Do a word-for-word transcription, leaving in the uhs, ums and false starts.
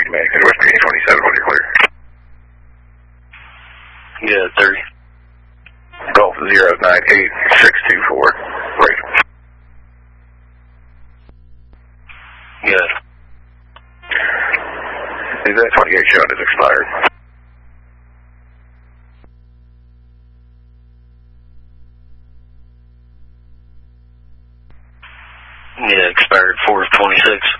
man. West Virginia twenty-seven, what do you clear? Yeah, thirty. Golf zero nine eight six two four. Right. Good. Is that twenty-eight shot is expired? Yeah, expired four of twenty-six.